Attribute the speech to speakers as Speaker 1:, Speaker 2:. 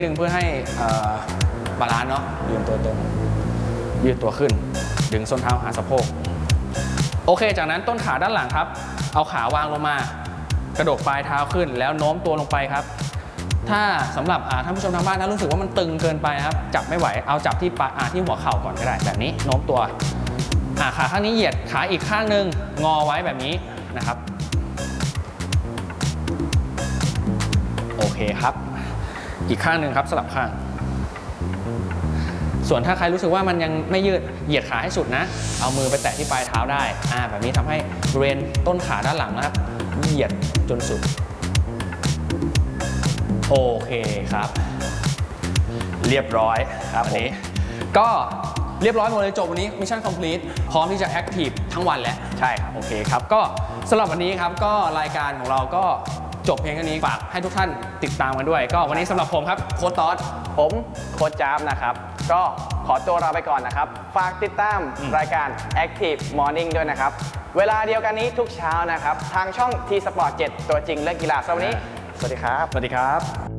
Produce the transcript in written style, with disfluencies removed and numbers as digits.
Speaker 1: หนึ่งเพื่อให้บาลานซ์เนาะยืนตัวตรงยืดตัวขึ้นดึงส้นเท้าหาสะโพกโอเคจากนั้นต้นขาด้านหลังครับเอาขาวางลงมากระดกปลายเท้าขึ้นแล้วโน้มตัวลงไปครับถ้าสำหรับท่านผู้ชมทางบ้านถ้ารู้สึกว่ามันตึงเกินไปครับจับไม่ไหวเอาจับที่ที่หัวเข่าก่อนก็ได้แบบนี้โน้มตัวขาข้างนี้เหยียดขาอีกข้างหนึ่งงอไว้แบบนี้นะครับโอเคครับอีกข้างหนึ่งครับสลับข้างส่วนถ้าใครรู้สึกว่ามันยังไม่ยืดเหยียดขาให้สุดนะเอามือไปแตะที่ปลายเท้าได้แบบนี้ทำให้บริเวณต้นขาด้านหลังนะครับเหยียดจนสุดโอเคครับเรียบร้อยครับอันนี้ก็เรียบร้อยหมดเลยจบวันนี้มิชชั่นคอมพลีทพร้อมที่จะแอคทีฟทั้งวันแล้วใช่ครับโอเคครับก็สำหรับวันนี้ครับก็รายการของเราก็จบเพียงแค่นี้ฝากให้ทุกท่านติดตามกันด้วยก็วันนี้สำหรับผมครับโค้ชต๊อด
Speaker 2: ผมโค้ชจ๊าบนะครับก็ขอตัวลาไปก่อนนะครับฝากติดตามรายการ Active Morning ด้วยนะครับเวลาเดียวกันนี้ทุกเช้านะครับทางช่อง T Sport 7ตัวจริงเรื่องกีฬาสำหรับวันนี้สวัสดีครับ
Speaker 1: สวัสดีครับ